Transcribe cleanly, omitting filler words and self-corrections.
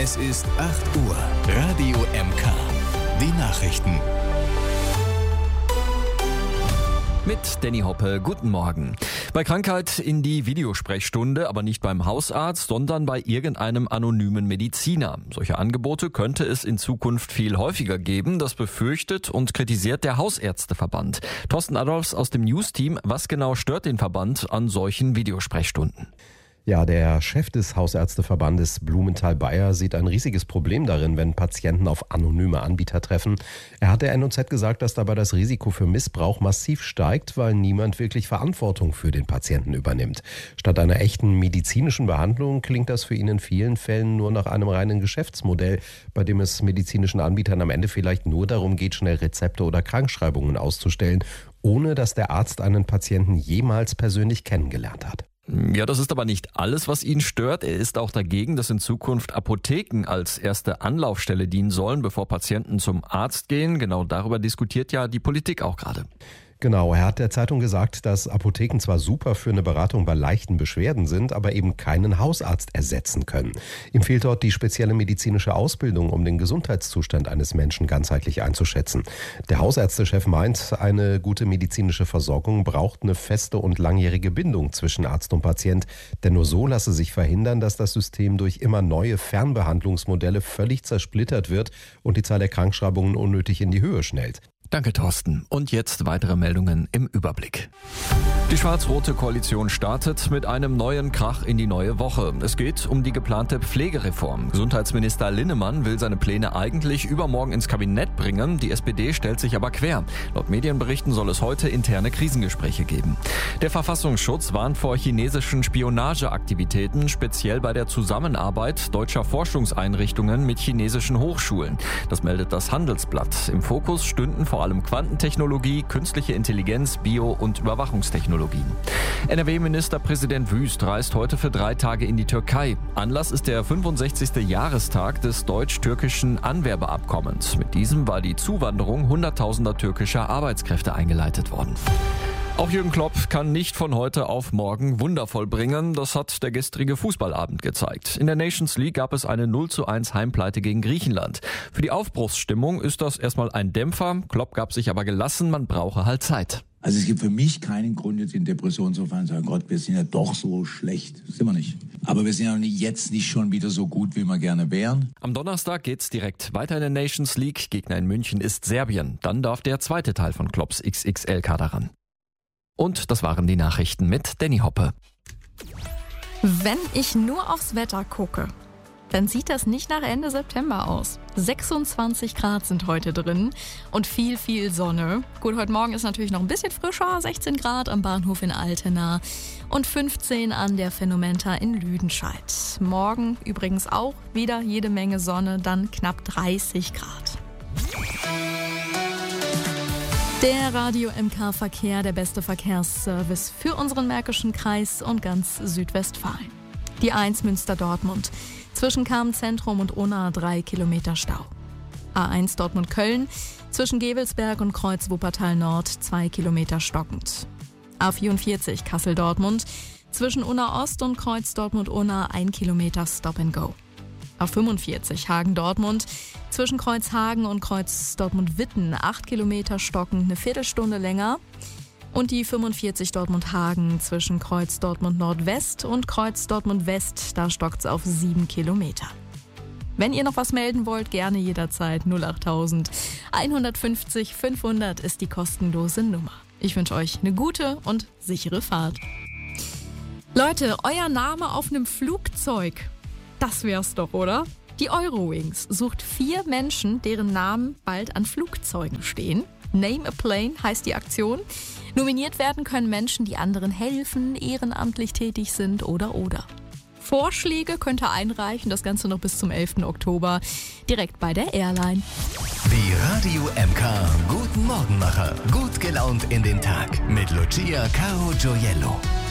Es ist 8 Uhr. Radio MK. Die Nachrichten. Mit Danny Hoppe, guten Morgen. Bei Krankheit in die Videosprechstunde, aber nicht beim Hausarzt, sondern bei irgendeinem anonymen Mediziner. Solche Angebote könnte es in Zukunft viel häufiger geben. Das befürchtet und kritisiert der Hausärzteverband. Thorsten Adolfs aus dem News-Team. Was genau stört den Verband an solchen Videosprechstunden? Ja, der Chef des Hausärzteverbandes Blumenthal-Bayer sieht ein riesiges Problem darin, wenn Patienten auf anonyme Anbieter treffen. Er hat der NOZ gesagt, dass dabei das Risiko für Missbrauch massiv steigt, weil niemand wirklich Verantwortung für den Patienten übernimmt. Statt einer echten medizinischen Behandlung klingt das für ihn in vielen Fällen nur nach einem reinen Geschäftsmodell, bei dem es medizinischen Anbietern am Ende vielleicht nur darum geht, schnell Rezepte oder Krankschreibungen auszustellen, ohne dass der Arzt einen Patienten jemals persönlich kennengelernt hat. Ja, das ist aber nicht alles, was ihn stört. Er ist auch dagegen, dass in Zukunft Apotheken als erste Anlaufstelle dienen sollen, bevor Patienten zum Arzt gehen. Genau darüber diskutiert ja die Politik auch gerade. Genau, er hat der Zeitung gesagt, dass Apotheken zwar super für eine Beratung bei leichten Beschwerden sind, aber eben keinen Hausarzt ersetzen können. Ihm fehlt dort die spezielle medizinische Ausbildung, um den Gesundheitszustand eines Menschen ganzheitlich einzuschätzen. Der Hausärztechef meint, eine gute medizinische Versorgung braucht eine feste und langjährige Bindung zwischen Arzt und Patient, denn nur so lasse sich verhindern, dass das System durch immer neue Fernbehandlungsmodelle völlig zersplittert wird und die Zahl der Krankschreibungen unnötig in die Höhe schnellt. Danke, Thorsten. Und jetzt weitere Meldungen im Überblick. Die schwarz-rote Koalition startet mit einem neuen Krach in die neue Woche. Es geht um die geplante Pflegereform. Gesundheitsminister Linnemann will seine Pläne eigentlich übermorgen ins Kabinett bringen. Die SPD stellt sich aber quer. Laut Medienberichten soll es heute interne Krisengespräche geben. Der Verfassungsschutz warnt vor chinesischen Spionageaktivitäten, speziell bei der Zusammenarbeit deutscher Forschungseinrichtungen mit chinesischen Hochschulen. Das meldet das Handelsblatt. Im Fokus stünden vor allem Quantentechnologie, künstliche Intelligenz, Bio- und Überwachungstechnologien. NRW-Ministerpräsident Wüst reist heute für 3 Tage in die Türkei. Anlass ist der 65. Jahrestag des deutsch-türkischen Anwerbeabkommens. Mit diesem war die Zuwanderung hunderttausender türkischer Arbeitskräfte eingeleitet worden. Auch Jürgen Klopp kann nicht von heute auf morgen Wunder vollbringen. Das hat der gestrige Fußballabend gezeigt. In der Nations League gab es eine 0:1 Heimpleite gegen Griechenland. Für die Aufbruchsstimmung ist das erstmal ein Dämpfer. Klopp gab sich aber gelassen, man brauche halt Zeit. Also es gibt für mich keinen Grund, jetzt in Depression zu fallen und zu sagen, Gott, wir sind ja doch so schlecht. Das sind wir nicht. Aber wir sind ja jetzt nicht schon wieder so gut, wie wir gerne wären. Am Donnerstag geht's direkt weiter in der Nations League. Gegner in München ist Serbien. Dann darf der zweite Teil von Klopps XXL-Kader ran. Und das waren die Nachrichten mit Danny Hoppe. Wenn ich nur aufs Wetter gucke, dann sieht das nicht nach Ende September aus. 26 Grad sind heute drin und viel Sonne. Gut, heute Morgen ist natürlich noch ein bisschen frischer, 16 Grad am Bahnhof in Altena und 15 an der Phänomenta in Lüdenscheid. Morgen übrigens auch wieder jede Menge Sonne, dann knapp 30 Grad. Der Radio MK Verkehr, der beste Verkehrsservice für unseren Märkischen Kreis und ganz Südwestfalen. Die 1 Münster-Dortmund. Zwischen Kamen-Zentrum und Unna 3 Kilometer Stau. A1 Dortmund-Köln. Zwischen Gevelsberg und Kreuz Wuppertal-Nord 2 Kilometer stockend. A44 Kassel-Dortmund. Zwischen Unna-Ost und Kreuz Dortmund-Unna 1 Kilometer Stop-and-Go. A45 Hagen-Dortmund. Zwischen Kreuzhagen und Kreuz Dortmund-Witten 8 Kilometer stockend, eine Viertelstunde länger. Und die 45 Dortmund-Hagen zwischen Kreuz Dortmund-Nordwest und Kreuz Dortmund-West, da stockt's auf 7 Kilometer. Wenn ihr noch was melden wollt, gerne jederzeit 08000 150 500 ist die kostenlose Nummer. Ich wünsche euch eine gute und sichere Fahrt. Leute, euer Name auf einem Flugzeug, das wär's doch, oder? Die Eurowings sucht 4 Menschen, deren Namen bald an Flugzeugen stehen. Name a Plane heißt die Aktion. Nominiert werden können Menschen, die anderen helfen, ehrenamtlich tätig sind oder. Vorschläge könnt ihr einreichen, das Ganze noch bis zum 11. Oktober, direkt bei der Airline. Die Radio MK Guten Morgenmacher. Gut gelaunt in den Tag mit Lucia Caro Gioiello.